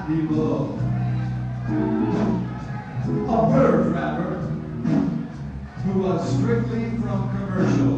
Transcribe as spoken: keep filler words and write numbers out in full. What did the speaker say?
below. A bird rapper who was strictly from commercial.